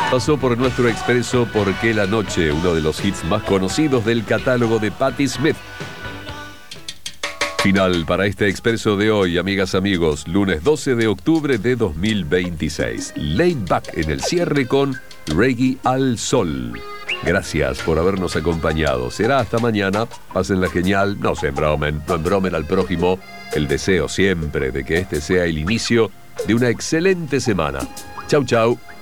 Pasó por nuestro expreso ¿Por qué la noche?, uno de los hits más conocidos del catálogo de Patti Smith. Final para este expreso de hoy, amigas, amigos, lunes 12 de octubre de 2026. Laid Back en el cierre con Reggae al Sol. Gracias por habernos acompañado. Será hasta mañana. Pásenla genial. No se embromen, no embromen al prójimo. El deseo siempre de que este sea el inicio de una excelente semana. Chau, chau.